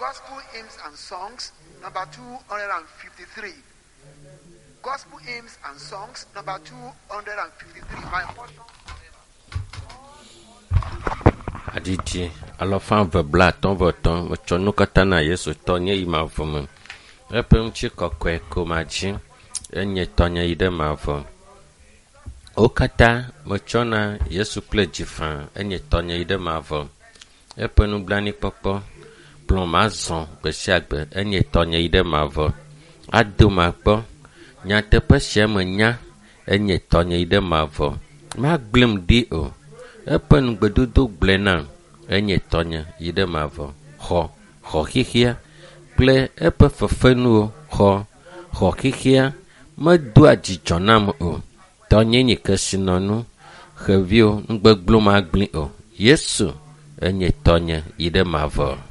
Gospel hymns and songs, number 253. Gospel hymns and songs, number 253. My portion. Aditi alofan vebla ton voton mochono katana Yesu tonye imavum epem chi kokwe komaji enye tonye ide mavum okata mochona Yesu plejifan enye tonye ide mavum epenu blani popo plomazon besiagbe enye tonye ide mavum adomagbo nyatepe shemenya enye tonye ide mavum maglem di o epenu gbedodo blena enye tonye ide mavo ho hihia ple epe fefenu ho hihia medu ajijonam o tonye ni kesinonu hevio ngbegblom agli o Yesu enye tonye ide mavo